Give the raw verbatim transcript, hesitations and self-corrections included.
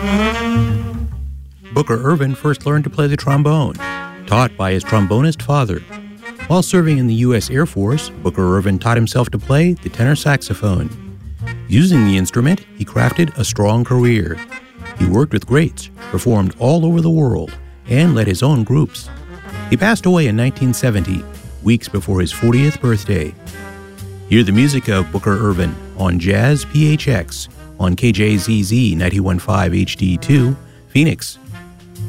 Booker Ervin first learned to play the trombone, taught by his trombonist father. While serving in the U S Air Force, Booker Ervin taught himself to play the tenor saxophone. Using the instrument, he crafted a strong career. He worked with greats, performed all over the world, and led his own groups. He passed away in nineteen seventy, weeks before his fortieth birthday. Hear the music of Booker Ervin on Jazz P H X on K J Z Z ninety-one point five H D two, Phoenix.